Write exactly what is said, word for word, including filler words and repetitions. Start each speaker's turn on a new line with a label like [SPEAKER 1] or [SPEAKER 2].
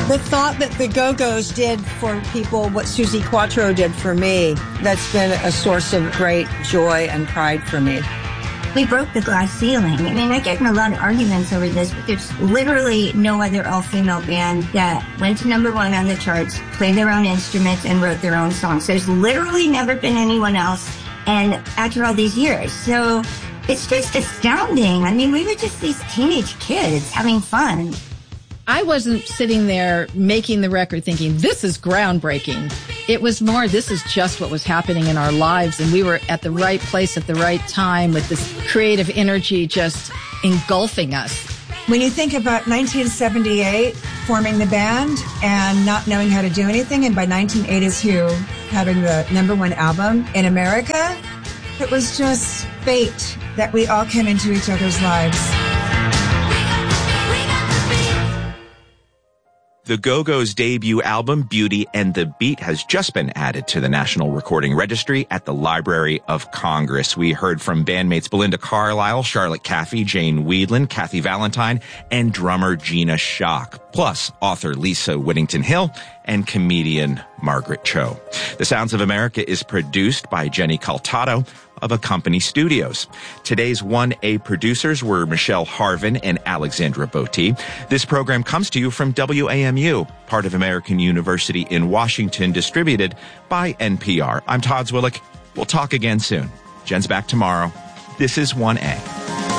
[SPEAKER 1] The thought that the Go-Go's did for people what Suzi Quatro did for me, that's been a source of great joy and pride for me.
[SPEAKER 2] We broke the glass ceiling. I mean, I get in a lot of arguments over this, but there's literally no other all-female band that went to number one on the charts, played their own instruments, and wrote their own songs. There's literally never been anyone else, and after all these years. So it's just astounding. I mean, we were just these teenage kids having fun.
[SPEAKER 3] I wasn't sitting there making the record thinking, this is groundbreaking. It was more, this is just what was happening in our lives. And we were at the right place at the right time with this creative energy just engulfing us.
[SPEAKER 4] When you think about nineteen seventy-eight, forming the band and not knowing how to do anything, and by nineteen eighty-two, having the number one album in America, it was just fate that we all came into each other's lives.
[SPEAKER 5] The Go-Go's debut album, Beauty and the Beat, has just been added to the National Recording Registry at the Library of Congress. We heard from bandmates Belinda Carlisle, Charlotte Caffey, Jane Weedland, Kathy Valentine, and drummer Gina Schock, plus author Lisa Whittington-Hill and comedian Margaret Cho. The Sounds of America is produced by Jenny Caltato of Accompany Studios. Today's one A producers were Michelle Harvin and Alexandra Botti. This program comes to you from W A M U, part of American University in Washington, distributed by N P R. I'm Todd Zwillich. We'll talk again soon. Jen's back tomorrow. This is one A.